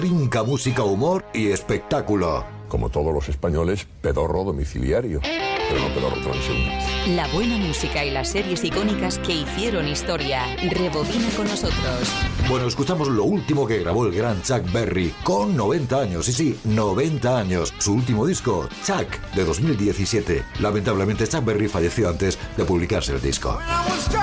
Trinca música, humor y espectáculo. Como todos los españoles, pedorro domiciliario, pero no pedorro transeúnte. La buena música y las series icónicas que hicieron historia. Rebobina con nosotros. Bueno, escuchamos lo último que grabó el gran Chuck Berry, con 90 años, sí, 90 años. Su último disco, Chuck, de 2017. Lamentablemente, Chuck Berry falleció antes de publicarse el disco.